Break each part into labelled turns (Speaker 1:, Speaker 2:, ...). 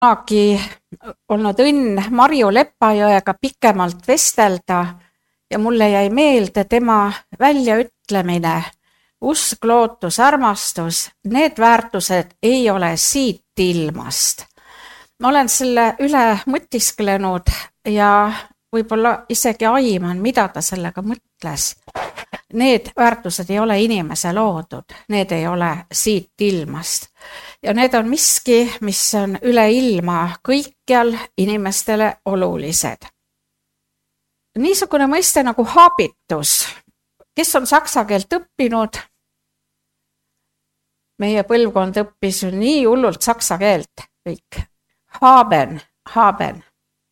Speaker 1: kunagi olnud õnn Marju Lepajõega pikemalt vestelda ja mulle jäi meelde tema väljaütlemine: usk, lootus, armastus, need väärtused ei ole siit ilmast. Ma olen selle üle mõtisklenud ja võib-olla isegi aiman, mida ta sellega mõtles. Need väärtused ei ole inimese loodud, need ei ole siit ilmast. Ja need on miski, mis on üle ilma kõikjal inimestele olulised. Niisugune mõiste nagu habitus. Kes on saksa keelt õppinud? Meie põlvkond õppis ju nii hullult saksa keelt kõik. Haben.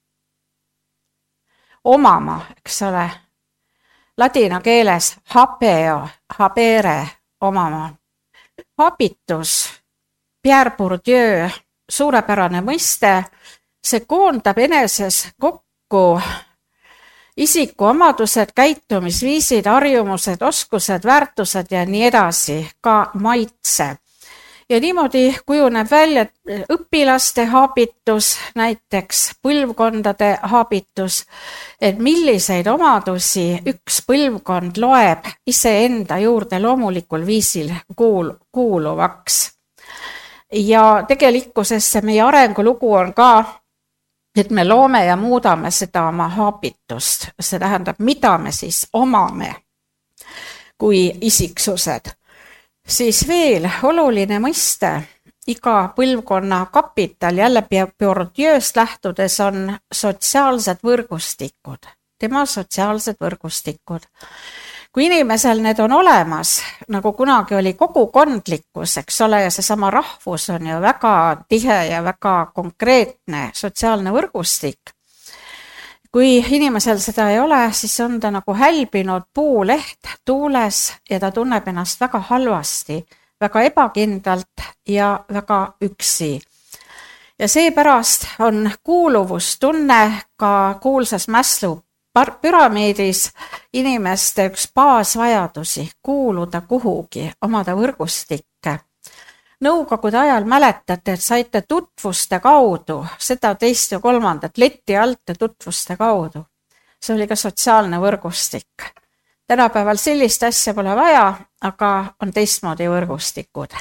Speaker 1: Omama, eks ole. Ladina keeles habeo, habere, omama. Habitus, Pierre Bourdieu, suurepärane mõiste, see koondab eneses kokku isiku omadused, käitumisviisid, harjumused, oskused, väärtused ja nii edasi, ka maitse. Ja niimoodi kujuneb välja õpilaste habitus, näiteks põlvkondade habitus, et milliseid omadusi üks põlvkond loeb iseenda juurde loomulikul viisil kuuluvaks. Ja tegelikkusesse meie arengulugu on ka, et me loome ja muudame seda oma habitust. See tähendab, mida me siis omame kui isiksused. Siis veel oluline mõiste, iga põlvkonna kapital, jälle Bourdieu'st lähtudes, on sotsiaalsed võrgustikud. Tema sotsiaalsed võrgustikud. Kui inimesel need on olemas, nagu kunagi oli kogukondlikkus, eks ole, ja seesama rahvus on ju väga tihe ja väga konkreetne sotsiaalne võrgustik. Kui inimesel seda ei ole, siis on ta nagu hälbinud puuleht tuules ja ta tunneb ennast väga halvasti, väga ebakindlalt ja väga üksi. Ja seepärast on kuuluvustunne ka kuulsas Maslow püramiidis inimeste üks baasvajadusi, kuuluda kuhugi, omada võrgustikke. Nõukogude ajal mäletate, et saite tutvuste kaudu, seda teist ja kolmandat leti alt ja tutvuste kaudu. See oli ka sotsiaalne võrgustik. Tänapäeval sellist asja pole vaja, aga on teistmoodi võrgustikud.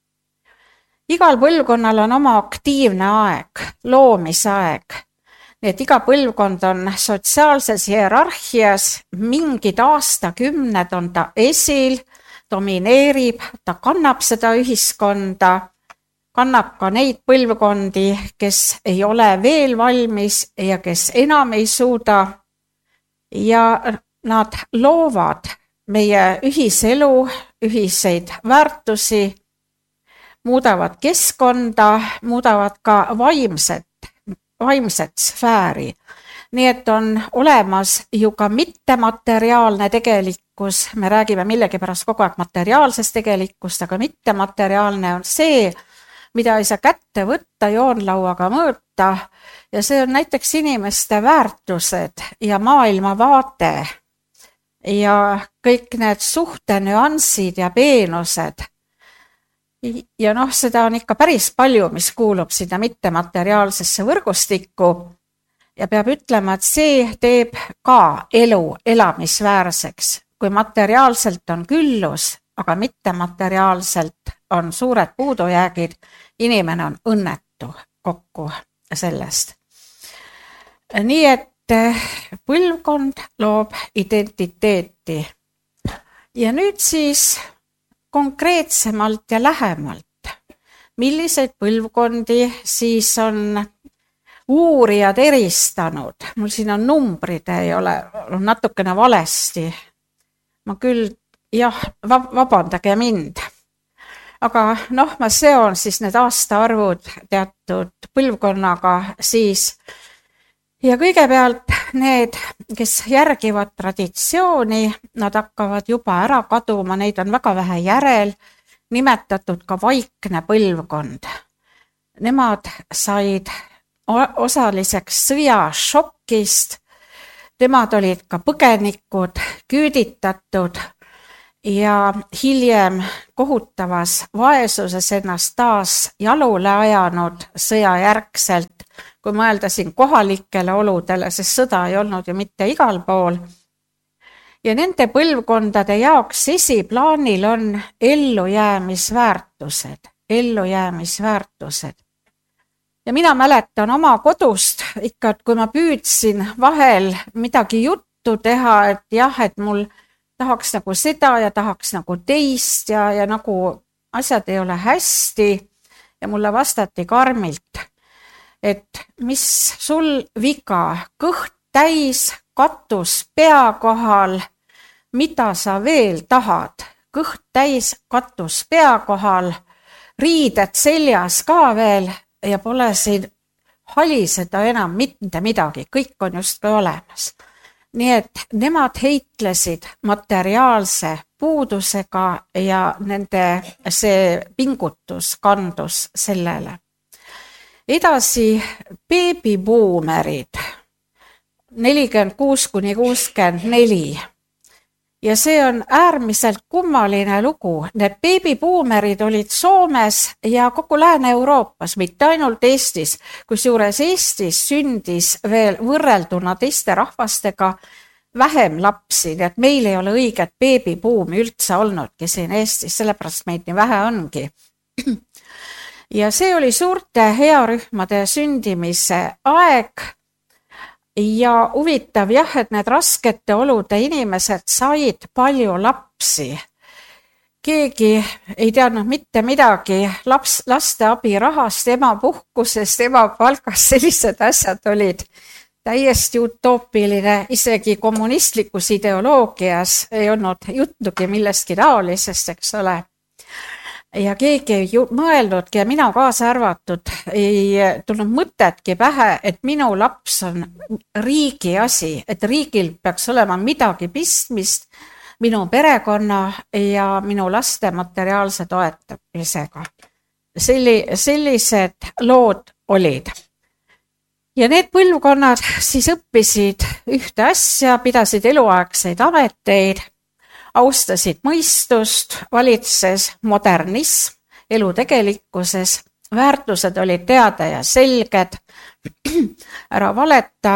Speaker 1: Igal põlvkonnal on oma aktiivne aeg, loomisaeg. Nii et iga põlvkond on sotsiaalses hierarhias, mingid aastakümned on ta esil, domineerib, ta kannab seda ühiskonda, kannab ka neid põlvkondi, kes ei ole veel valmis ja kes enam ei suuda. Ja nad loovad meie ühiselu, ühiseid väärtusi, muudavad keskkonda, muudavad ka vaimset sfääri. Nii et on olemas ju ka mittemateriaalne tegelikkus, me räägime millegipärast kogu aeg materiaalsest tegelikkust, aga mittemateriaalne on see, mida ei saa kätte võtta, joonlauaga mõõta, ja see on näiteks inimeste väärtused ja maailmavaate ja kõik need suhtenüansid ja peenused. Ja seda on ikka päris palju, mis kuulub sinna mittemateriaalsesse võrgustikku. Ja peab ütlema, et see teeb ka elu elamisväärseks. Kui materiaalselt on küllus, aga mittemateriaalselt on suured puudujäägid, inimene on õnnetu kokku sellest. Nii et põlvkond loob identiteeti. Ja nüüd siis konkreetsemalt ja lähemalt, milliseid põlvkondi siis on uurijad eristanud. Mul siin on numbrid, ei ole natukene valesti. Ma küll, vabandage mind. Aga ma seon siis need aastaarvud teatud põlvkonnaga siis. Ja kõigepealt need, kes järgivad traditsiooni, nad hakkavad juba ära kaduma, neid on väga vähe järel, nimetatud ka vaikne põlvkond. Nemad said osaliseks sõjašokist, temad olid ka põgenikud, küüditatud ja hiljem kohutavas vaesuses ennast taas jalule ajanud sõjajärgselt, kui mõelda siin kohalikele oludele, sest sõda ei olnud ju mitte igal pool. Ja nende põlvkondade jaoks esiplaanil on ellujäämisväärtused. Ja mina mäletan oma kodust ikka, et kui ma püüdsin vahel midagi juttu teha, et jah, et mul tahaks nagu seda ja tahaks nagu teist ja nagu asjad ei ole hästi ja mulle vastati karmilt, et mis sul viga, kõht täis, katus pea kohal, mida sa veel tahad, kõht täis, katus pea kohal, riided seljas ka veel ja pole siin haliseda enam mitte midagi, kõik on justkui olemas. Nii et nemad heitlesid materiaalse puudusega ja nende see pingutus kandus sellele. Edasi beebibuumerid 46–64 ja see on äärmiselt kummaline lugu. Need beebibuumerid olid Soomes ja kogu Lääne-Euroopas, mitte ainult Eestis, kusjuures Eestis sündis veel võrrelduna teiste rahvastega vähem lapsi, nii et meil ei ole õiget beebibuumi üldse olnudki siin Eestis, sellepärast meid nii vähe ongi. Ja see oli suurte hearühmade sündimise aeg ja huvitav jah, et need raskete olude inimesed said palju lapsi. Keegi ei teadnud mitte midagi laste abirahast, emapuhkusest, emapalgast, sellised asjad olid täiesti utoopiline, isegi kommunistlikus ideoloogias ei olnud juttugi millestki taolisest, eks ole. Ja keegi ei mõelnudki ja mina kaasa arvatud ei tulnud mõtetki pähe, et minu laps on riigi asi, et riigil peaks olema midagi pistmist minu perekonna ja minu laste materiaalse toetamisega. Sellised lood olid. Ja need põlvkonnad siis õppisid ühte asja, pidasid eluaegseid ameteid, austasid mõistust, valitses modernism elu tegelikkuses, väärtused olid teada ja selged, ära valeta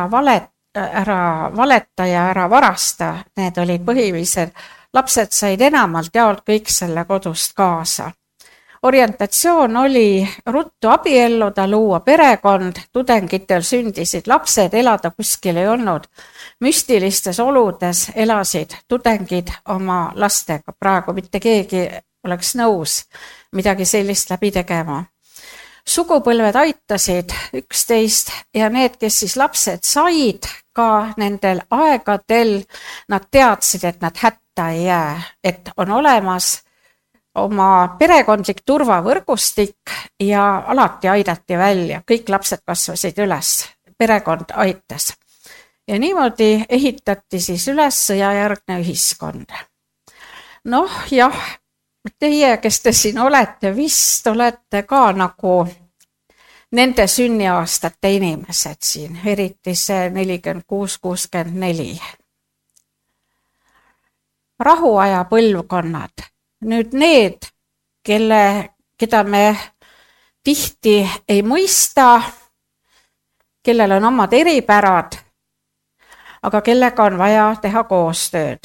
Speaker 1: ja ära varasta, need olid põhilised, lapsed said enamalt jaolt kõik selle kodust kaasa. Orientatsioon oli ruttu abielluda, luua perekond, tudengitel sündisid lapsed, elada kuskil ei olnud. Müstilistes oludes elasid tudengid oma lastega, praegu mitte keegi oleks nõus midagi sellist läbi tegema. Sugupõlved aitasid üksteist ja need, kes siis lapsed said ka nendel aegadel, nad teadsid, et nad hätta ei jää, et on olemas oma perekondlik turvavõrgustik ja alati aidati välja, kõik lapsed kasvasid üles, perekond aitas. Ja niimoodi ehitati siis üles sõjajärgne ühiskond. Noh, jah, teie, kes te siin olete, vist olete ka nagu nende sünniaastate inimesed siin, eriti see 46-64. Rahuaja põlvkonnad. Nüüd need, keda me tihti ei mõista, kellel on omad eripärad, aga kellega on vaja teha koostööd.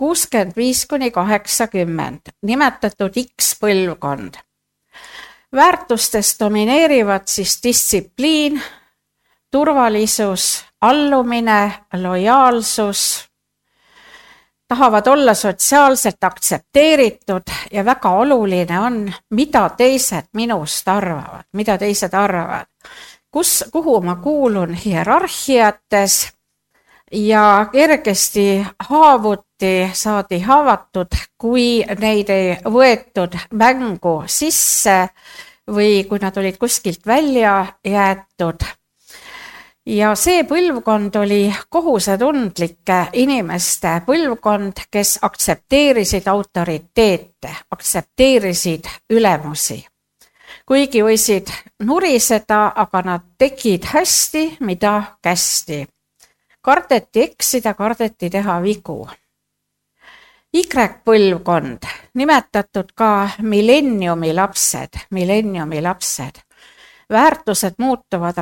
Speaker 1: 65–80, nimetatud X-põlvkond. Väärtustest domineerivad siis distsipliin, turvalisus, allumine, lojaalsus, tahavad olla sotsiaalselt aktsepteeritud ja väga oluline on, mida teised minust arvavad, mida teised arvavad. Kuhu ma kuulun hierarhiates ja kergesti haavuti saadi haavatud, kui neid ei võetud mängu sisse või kui nad olid kuskilt välja jäetud. Ja see põlvkond oli kohusetundlike inimeste põlvkond, kes aktsepteerisid autoriteete, aktsepteerisid ülemusi. Kuigi võisid nuriseda, aga nad tegid hästi, mida kästi. Kardeti eksida, kardeti teha vigu. Y-põlvkond, nimetatud ka millenniumi lapsed. väärtused muutuvad